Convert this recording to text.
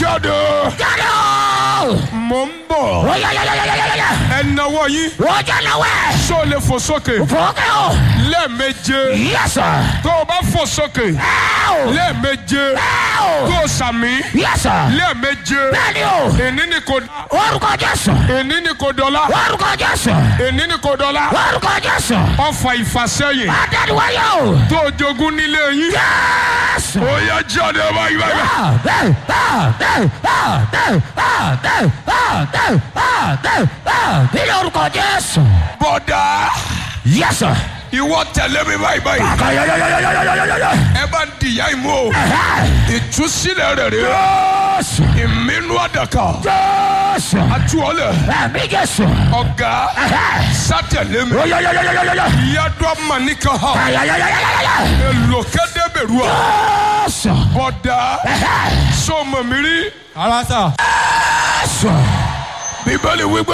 jáde. Mo ń bọ̀. Ẹ nawọ́ yín. Ṣé o lè fò sókè? Lẹ́ẹ̀méje. Yes, sir. Tó o bá fò sókè. Lẹ́ẹ̀méje. Tó o sàmì. Yes, sir. Lẹ́ẹ̀méje. Bẹ́ẹ̀ni o. Èní ni kò. Orúkọ Jésù. Èní ni kò dọ́là. Orúkọ Jésù. Èní ni kò dọ́là. Orúkọ Jésù. Ọfà ìfàsẹ́yìn. Adéwáyé o. Tó o jogún nílé yín. Yes. Ó yá jáde báyìí. Ilé orúkọ Jésù. Bọ̀dá. Yes, sir. Ìwọ tẹ̀lé mi báyìí. Ẹ bá ń di ìyá ìmú o. Ìtúsílẹ̀ rẹ̀ rẹ̀. Jésù. Ìmínú àdàkà. Jésù. Àtúwọlẹ̀. Ẹ̀mí Jésù. Ọ̀gá. Sátẹ̀lé mi. Ìyádọ́ màníkà ha. Èlò kédébèrú à. Jésù. Bọ̀dá. Sọ mọ̀ mi rí. Ara sà. Jésù. Bíbélì wípé.